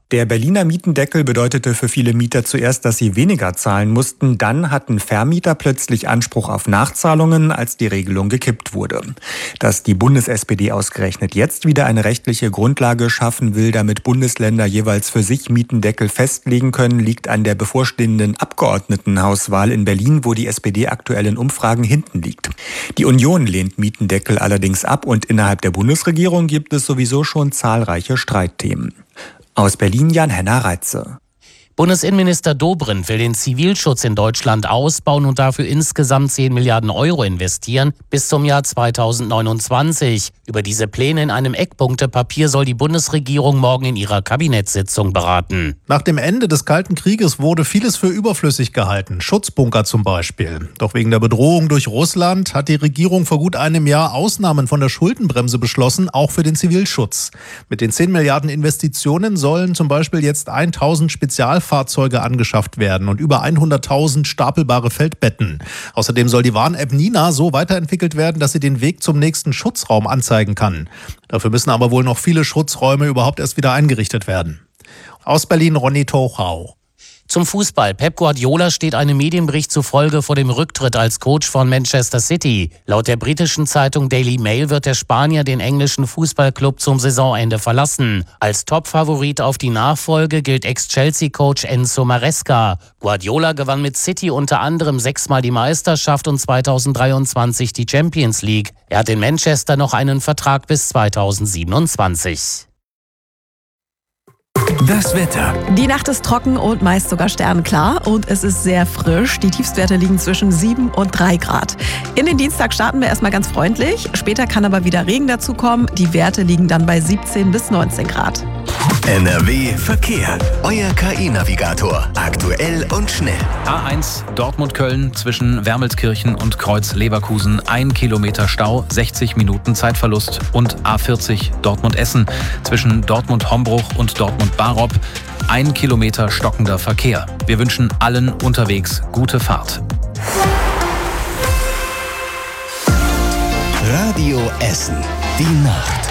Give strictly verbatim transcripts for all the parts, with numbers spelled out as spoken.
Der Berliner Mietendeckel bedeutete für viele Mieter zuerst, dass sie weniger zahlen mussten. Dann hatten Vermieter plötzlich Anspruch auf Nachzahlungen, als die Regelung gekippt wurde. Dass die Bundes-S P D ausgerechnet jetzt wieder eine rechtliche Grundlage schaffen will, damit Bundesländer jeweils für sich Mietendeckel festlegen können, liegt an der bevorstehenden Abgeordnetenhauswahl in Berlin, wo die S P D aktuell in Umfragen hinten liegt. Die Union lehnt Mietendeckel allerdings ab und innerhalb der Bundesregierung gibt es sowieso schon zahlreiche Streitthemen. Aus Berlin Jan-Henner Reitze. Bundesinnenminister Dobrindt will den Zivilschutz in Deutschland ausbauen und dafür insgesamt zehn Milliarden Euro investieren bis zum Jahr zweitausendneunundzwanzig. Über diese Pläne in einem Eckpunktepapier soll die Bundesregierung morgen in ihrer Kabinettssitzung beraten. Nach dem Ende des Kalten Krieges wurde vieles für überflüssig gehalten, Schutzbunker zum Beispiel. Doch wegen der Bedrohung durch Russland hat die Regierung vor gut einem Jahr Ausnahmen von der Schuldenbremse beschlossen, auch für den Zivilschutz. Mit den zehn Milliarden Investitionen sollen zum Beispiel jetzt tausend Spezialfahrzeuge Fahrzeuge angeschafft werden und über hunderttausend stapelbare Feldbetten. Außerdem soll die Warn-App Nina so weiterentwickelt werden, dass sie den Weg zum nächsten Schutzraum anzeigen kann. Dafür müssen aber wohl noch viele Schutzräume überhaupt erst wieder eingerichtet werden. Aus Berlin Ronny Tochau. Zum Fußball. Pep Guardiola steht einem Medienbericht zufolge vor dem Rücktritt als Coach von Manchester City. Laut der britischen Zeitung Daily Mail wird der Spanier den englischen Fußballclub zum Saisonende verlassen. Als Topfavorit auf die Nachfolge gilt Ex-Chelsea-Coach Enzo Maresca. Guardiola gewann mit City unter anderem sechsmal die Meisterschaft und zweitausenddreiundzwanzig die Champions League. Er hat in Manchester noch einen Vertrag bis zweitausendsiebenundzwanzig. Das Wetter. Die Nacht ist trocken und meist sogar sternklar und es ist sehr frisch. Die Tiefstwerte liegen zwischen sieben und drei Grad. In den Dienstag starten wir erstmal ganz freundlich. Später kann aber wieder Regen dazukommen. Die Werte liegen dann bei siebzehn bis neunzehn Grad. N R W Verkehr. Euer K I-Navigator. Aktuell und schnell. A eins Dortmund-Köln zwischen Wermelskirchen und Kreuz-Leverkusen. Ein Kilometer Stau, sechzig Minuten Zeitverlust. Und A vierzig Dortmund-Essen zwischen Dortmund-Hombruch und Dortmund-Barop. Ein Kilometer stockender Verkehr. Wir wünschen allen unterwegs gute Fahrt. Radio Essen. Die Nacht.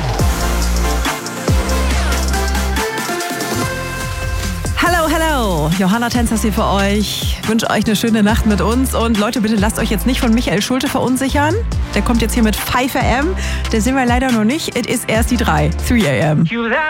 Hallo, hallo. Johanna Tänzers hier für euch. Ich wünsche euch eine schöne Nacht mit uns. Und Leute, bitte lasst euch jetzt nicht von Michael Schulte verunsichern. Der kommt jetzt hier mit five a m. Der sind wir leider noch nicht. Es ist erst die drei. three a m.